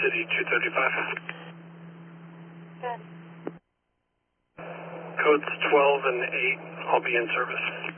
City 235. Good. Codes 12 and 8, I'll be in service.